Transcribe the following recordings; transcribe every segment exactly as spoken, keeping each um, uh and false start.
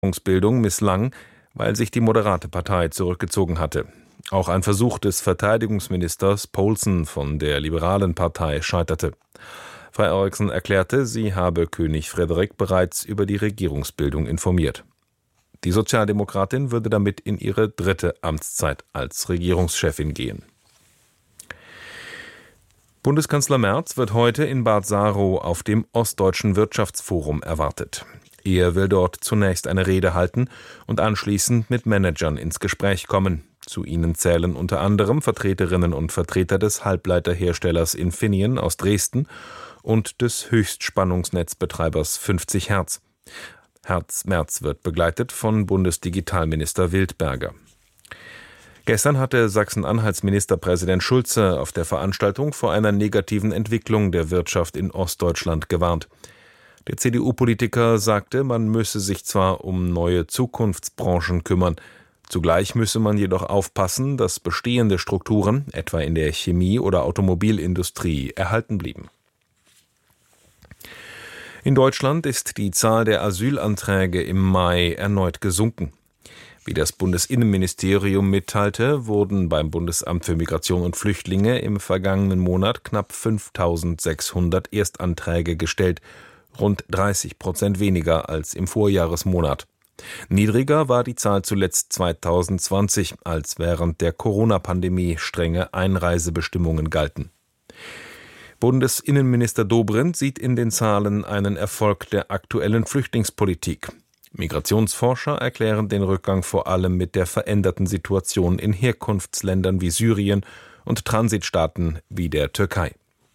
Regierungsbildung misslang, weil sich die moderate Partei zurückgezogen hatte. Auch ein Versuch des Verteidigungsministers Paulsen von der liberalen Partei scheiterte. Frau Eriksson erklärte, sie habe König Frederik bereits über die Regierungsbildung informiert. Die Sozialdemokratin würde damit in ihre dritte Amtszeit als Regierungschefin gehen. Bundeskanzler Merz wird heute in Bad Saarow auf dem Ostdeutschen Wirtschaftsforum erwartet. Er will dort zunächst eine Rede halten und anschließend mit Managern ins Gespräch kommen. Zu ihnen zählen unter anderem Vertreterinnen und Vertreter des Halbleiterherstellers Infineon aus Dresden und des Höchstspannungsnetzbetreibers fünfzig Hertz. Herz Merz wird begleitet von Bundesdigitalminister Wildberger. Gestern hatte Sachsen-Anhalts Ministerpräsident Schulze auf der Veranstaltung vor einer negativen Entwicklung der Wirtschaft in Ostdeutschland gewarnt. Der C D U-Politiker sagte, man müsse sich zwar um neue Zukunftsbranchen kümmern, zugleich müsse man jedoch aufpassen, dass bestehende Strukturen, etwa in der Chemie- oder Automobilindustrie, erhalten blieben. In Deutschland ist die Zahl der Asylanträge im Mai erneut gesunken. Wie das Bundesinnenministerium mitteilte, wurden beim Bundesamt für Migration und Flüchtlinge im vergangenen Monat knapp fünftausendsechshundert Erstanträge gestellt, rund dreißig Prozent weniger als im Vorjahresmonat. Niedriger war die Zahl zuletzt zweitausendzwanzig, als während der Corona-Pandemie strenge Einreisebestimmungen galten. Bundesinnenminister Dobrindt sieht in den Zahlen einen Erfolg der aktuellen Flüchtlingspolitik. Migrationsforscher erklären den Rückgang vor allem mit der veränderten Situation in Herkunftsländern wie Syrien und Transitstaaten wie der Türkei.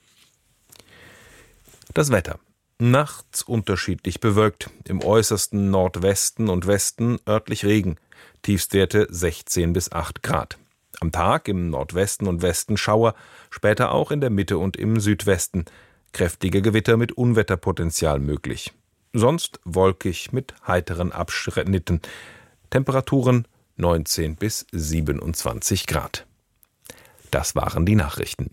Das Wetter. Nachts unterschiedlich bewölkt, im äußersten Nordwesten und Westen örtlich Regen, Tiefstwerte sechzehn bis acht Grad. Am Tag im Nordwesten und Westen Schauer, später auch in der Mitte und im Südwesten. Kräftige Gewitter mit Unwetterpotenzial möglich. Sonst wolkig mit heiteren Abschnitten. Temperaturen neunzehn bis siebenundzwanzig Grad. Das waren die Nachrichten.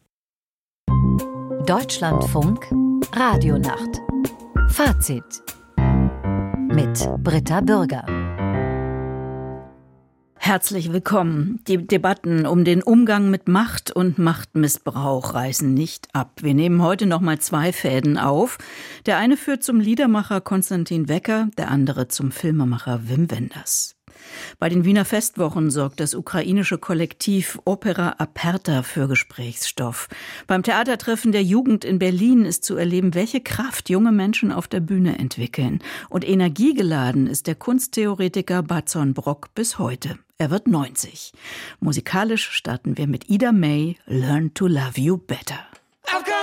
Deutschlandfunk Radionacht. Fazit mit Britta Bürger. Herzlich willkommen. Die Debatten um den Umgang mit Macht und Machtmissbrauch reißen nicht ab. Wir nehmen heute noch mal zwei Fäden auf. Der eine führt zum Liedermacher Konstantin Wecker, der andere zum Filmemacher Wim Wenders. Bei den Wiener Festwochen sorgt das ukrainische Kollektiv Opera Aperta für Gesprächsstoff. Beim Theatertreffen der Jugend in Berlin ist zu erleben, welche Kraft junge Menschen auf der Bühne entwickeln. Und energiegeladen ist der Kunsttheoretiker Bazon Brock bis heute. Er wird neunzig. Musikalisch starten wir mit Ida May, Learn to Love You Better.